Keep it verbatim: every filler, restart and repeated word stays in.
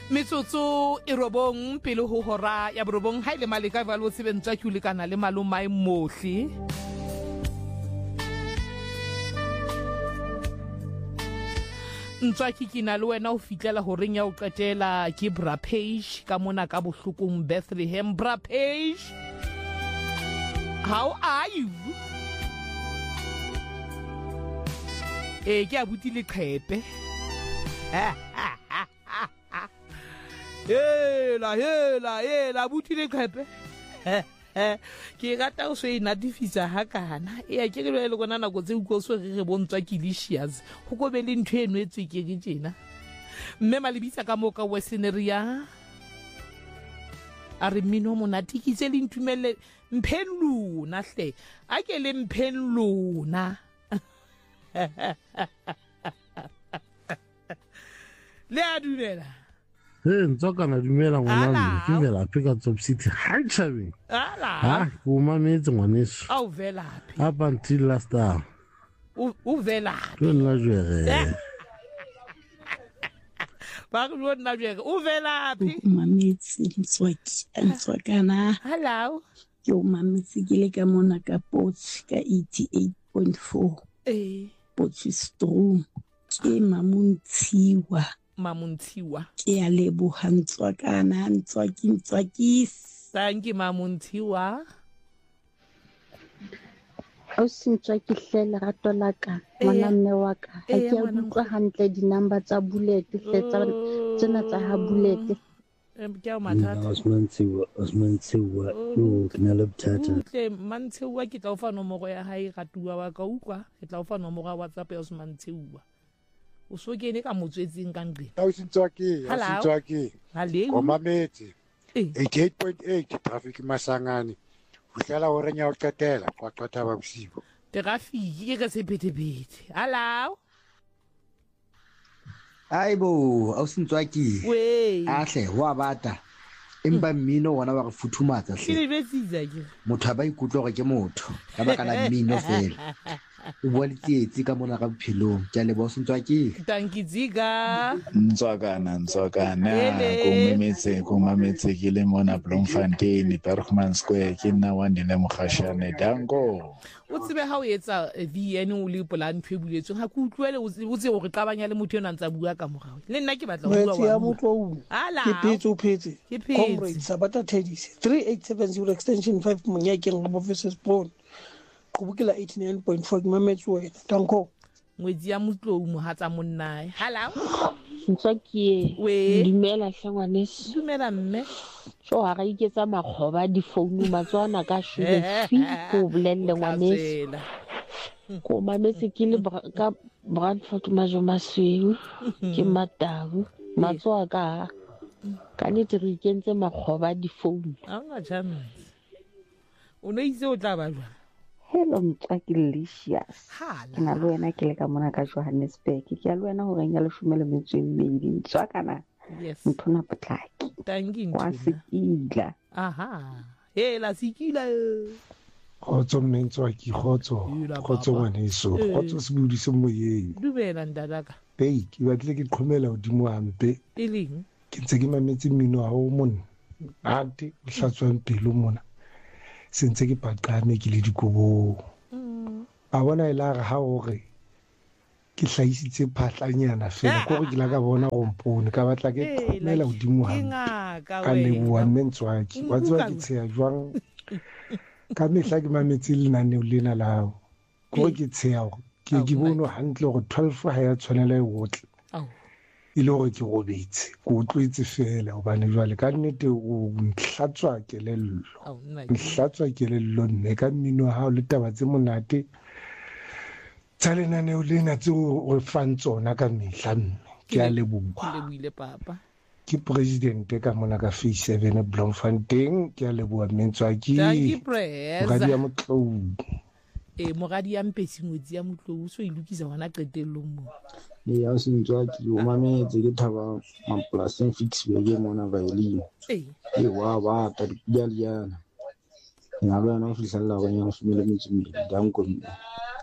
Metsotso e robong pele ho hora ya borobong ha ile maleka va lo tsebentsa khuli kana le malomai mohli ntswa kikina le wena o fitlela ho reng ya o qetela ke bra page ka mona ka bohlokong Bethlehem. Bra page, how are you? Eh ke abuti le qhepe Hela hela hela buti le qhepe ke rata o se inatifisa ha kana e a ke re le gona nako tse uko so re re bontswa delicious go go be le ntwe eno etse ke ke tsena mme malebisa ka moka weseneria a re mino monati ke tse le ntumelle mphenluna hle a ke le mphenluna le a dumela Eh ntsoka na dumela ngwana ke vela phika Top City ha tshabeng ala ha o mametse ngwaneso au vela phi up until last hour u u vela ke nna jere ba go nna jere u vela phi mametse ntswaki ntswakana hello ke o mametse ke le ka mona ka Potch ka eighty-eight point four eh Potchefstroom ke mamuntshiwa mamuntshiwa ke a leboha ntswakana ntswaki ntswakisi thank you mamuntshiwa o sintwa ke hlela rato la ka ngwana mme wa ka ha ke a utlwa hantle di-number tsa bullet hle tsena tsa ha bullet ke a mathata osmantsiwa osmantsiwa o kena le bothata tle mantshiwa ke tla o fa nomoro ya hae ratuwa wa ka ukwa ke tla o fa nomoro ya WhatsApp ya osmantsiwa o so kene ka motswetseng ka nqe ha o sintwa ke o sintwa ke hale o mametse eighty-eight point eight traffic Masangane o hlela o renya o qetela kwa qata ba bosibo traffic ke ka sephethephethe hello aibo a o sintwa ke we ahle wa bata empa mmino wona wa re futhumatsa hle ke betsiza ke motho ba ikutlwa gore ke motho ka baka la mmino fela o bua tsietsi ka mona ka bophelong ke a lebo sintwa ke tankidzika ntswakana ntswakana go memetse go mametse ke le mona Bloemfontein Bergman Square ke nna wa ndile mogashane dango o tsebe ha o etsa V N o le plan phebuletswe ha ku utlwele o tse go qabanya le motho yona ntsa bua ka mogao le nna ke batla go bua wa motho ala ke petso phetse ke phetse comrade Sabata Tedis three eight seven zero extension five monyakeng go professor Spawn kubukela eighty-nine point four mametse wena danko ngwetsi ya motlou mohatsa monnae hello ntswaki we dumela hlangwanese dumela mme so ha ga iketsa makgoba di phone matswana ka shube fi go bolelle ngwanese ko mametse ke le ka Brandford Majoma Sweu ke Matabu matswa ka ka nete re ikentse makgoba di phone a nga jana o ne itse o tla ba jwa hello mtswaki delicious hala ke na le wena ke le ka mona ka Johannesburg ke a le wena ho renya le shumele metswe mmedi ntswakana yes mthona potlaki tangi wa sekila aha hela sekila khotso mnentswaki khotso khotso ngwaneso khotso se budise moyeng dumela ndadaka hey ke batle ke qhomela hodimo hampe eleng ke ntse ke mametse mmino ha o monna ate o hlatswang pelo mona sentse ke paqame ke le dikobo a bona ela ga ha o re ke hlaisitse phatlanyana fela go re ke la ka bona go mpone ka batla ke qhomela hodimo ha ka le bua mentswaki wa tswa ke tsaya jwang ka mehla ke mametse lenaneo lena la go ke tsaya ke ke bona hantle go twelve ha ya tshwanela e wotle ile gore ke robetse go tlwetse fela obane jwale ka nnete o nhlatswa kelello nhlatswa kelello nne ka mmino ha o le taba tse monate tsa lenaneo lena tse o fang tsona ka mehla mme ke a leboha le buile papa ke president ka mona ka Phase seven Bloemfontein ke a leboha mentswaki moradi ya motlou e moradi ya mpesi ngwetsi ya motlou so ilukisa hona qetellong mo le ya sintwaki o mametse ke thaba mapolaseng Fixburg mona Vailini eh e wa ba ta di diana na ba na o fihlela go ya go shumela metsi danko